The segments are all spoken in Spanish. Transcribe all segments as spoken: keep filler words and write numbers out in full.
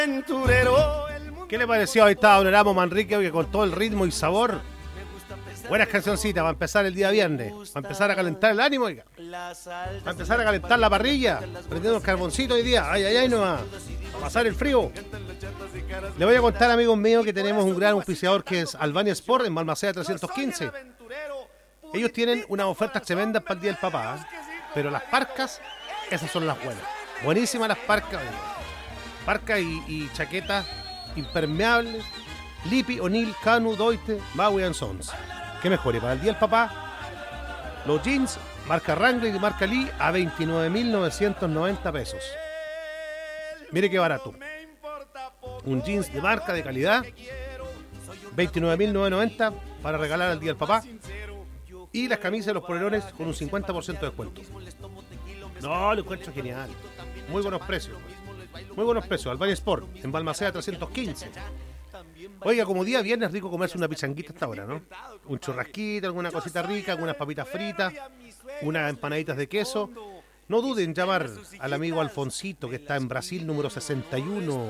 ¿Qué le pareció? Ahí estaba Don Erasmo Manrique, que con todo el ritmo y sabor. Buenas cancioncitas, va a empezar el día viernes. Va a empezar a calentar el ánimo, oiga. Va a empezar a calentar la parrilla. Prendiendo el carboncito hoy día. Ay, ay, ay, no va. Va a pasar el frío. Le voy a contar, amigos míos, que tenemos un gran auspiciador que es Albania Sport en Balmaceda trescientos quince. Ellos tienen unas ofertas tremendas para el Día del Papá, ¿eh? Pero las parcas, esas son las buenas. Buenísimas las parcas. Parcas y, y chaquetas impermeables. Lippi, O'Neill, Canu, Doite, Maui and Sons. ¿Qué mejor? Y para el Día del Papá, los jeans marca Wrangler y marca Lee a veintinueve mil novecientos noventa pesos. Mire qué barato. Un jeans de marca, de calidad, veintinueve mil novecientos noventa para regalar al Día del Papá. Y las camisas de los polerones con un cincuenta por ciento de descuento. No, lo encuentro genial. Muy buenos precios. Muy buenos precios. Albania Sport en Balmaceda trescientos quince. Oiga, como día viernes rico comerse una pichanguita hasta ahora, ¿no? Un churrasquito, alguna cosita rica, algunas papitas fritas, unas empanaditas de queso. No duden en llamar al amigo Alfonsito, que está en Brasil número sesenta y uno.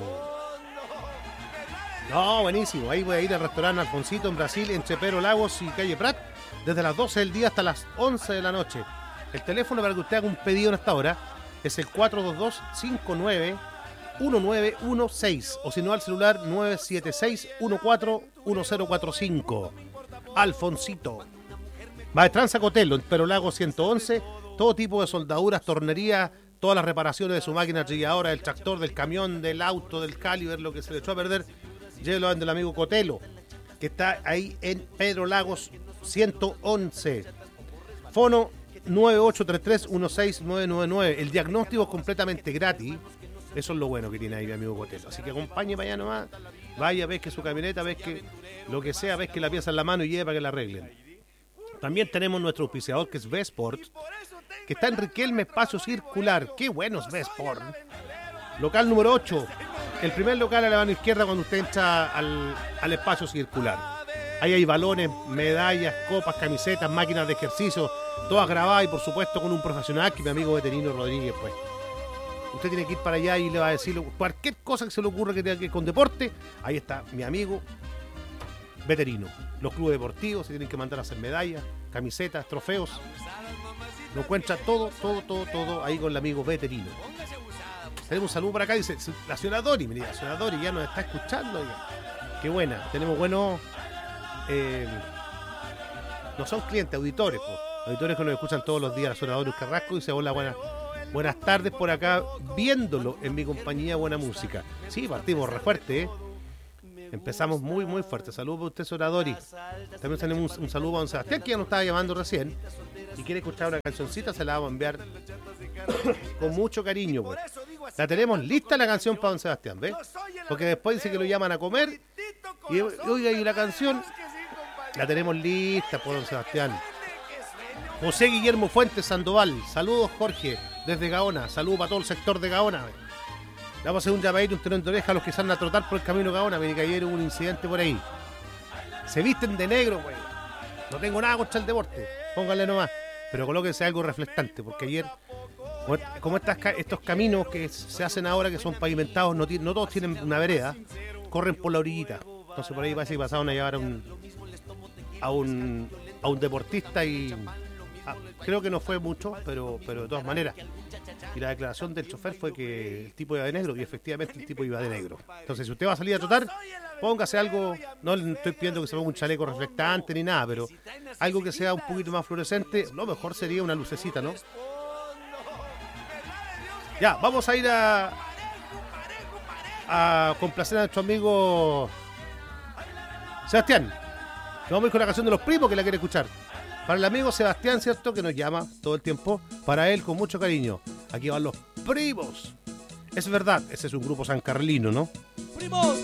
No, buenísimo. Ahí voy a ir al restaurante Alfonsito en Brasil, entre Pedro Lagos y Calle Prat, desde las doce del día hasta las once de la noche. El teléfono para que usted haga un pedido en esta hora es el cuatro dos dos, cinco nueve uno nueve uno seis o si no al celular nueve siete seis, uno cuatro uno cero cuatro cinco. Alfonsito. Maestranza Cotelo en Pedro Lagos ciento once. Todo tipo de soldaduras, tornería, todas las reparaciones de su máquina trilladora, del tractor, del camión, del auto, del caliber, lo que se le echó a perder, llévelo del amigo Cotelo, que está ahí en Pedro Lagos ciento once. Fono nueve ocho tres tres, uno seis nueve nueve nueve. El diagnóstico es completamente gratis. Eso es lo bueno que tiene ahí mi amigo Cotelo. Así que acompañe para allá nomás. Vaya, ves que su camioneta, ves que lo que sea, ves que la pieza en la mano y lleve para que la arreglen. También tenemos nuestro auspiciador que es V-Sport, que está en Riquelme Espacio Circular. ¡Qué bueno es V-Sport! Local número ocho. El primer local a la mano izquierda cuando usted entra al, al espacio circular. Ahí hay balones, medallas, copas, camisetas, máquinas de ejercicio, todas grabadas y por supuesto con un profesional que mi amigo Veterino Rodríguez, pues. Usted tiene que ir para allá y le va a decir cualquier cosa que se le ocurra que tenga que ver con deporte. Ahí está mi amigo Veterino. Los clubes deportivos se tienen que mandar a hacer medallas, camisetas, trofeos. Lo encuentra todo, todo, todo, todo ahí con el amigo Veterino. Tenemos un saludo para acá, dice la señora Dori. Mira, la señora Dori ya nos está escuchando. Ya. Qué buena. Tenemos buenos... Eh, no son clientes, auditores. Pues. Auditores que nos escuchan todos los días. La señora Dori Carrasco dice hola, buenas. Buenas tardes por acá, viéndolo en mi compañía Buena Música. Sí, partimos re fuerte, ¿eh? Empezamos muy, muy fuerte. Saludos para usted, señora Dori. También tenemos un, un saludo a don Sebastián, que ya nos estaba llamando recién. Y quiere escuchar una cancioncita, se la vamos a enviar con mucho cariño. Pues. La tenemos lista la canción para don Sebastián, ¿ves? Porque después dice que lo llaman a comer. Y oiga, y la canción la tenemos lista por don Sebastián. José Guillermo Fuentes Sandoval. Saludos, Jorge. Desde Gaona, saludos para todo el sector de Gaona. Le vamos a hacer un llamadito, un tirón de oreja a los que salen a trotar por el camino de Gaona. Mire que ayer hubo un incidente por ahí. Se visten de negro, güey. No tengo nada contra el deporte, pónganle nomás. Pero colóquense algo reflectante, porque ayer, como estas, estos caminos que se hacen ahora, que son pavimentados, no, no todos tienen una vereda, corren por la orillita. Entonces por ahí parece que pasaron a llevar a un, a un, a un deportista y... Ah, creo que no fue mucho, pero, pero de todas maneras. Y la declaración del chofer fue que el tipo iba de negro, y efectivamente el tipo iba de negro. Entonces, si usted va a salir a trotar, póngase algo, no le estoy pidiendo que se ponga un chaleco reflectante ni nada, pero algo que sea un poquito más fluorescente, lo mejor sería una lucecita, ¿no? Ya, vamos a ir a, a complacer a nuestro amigo Sebastián. Vamos a ir con la canción de los primos que la quiere escuchar. Para el amigo Sebastián, ¿cierto? Que nos llama todo el tiempo. Para él, con mucho cariño. Aquí van los primos. Es verdad, ese es un grupo sancarlino, ¿no? ¡Primos!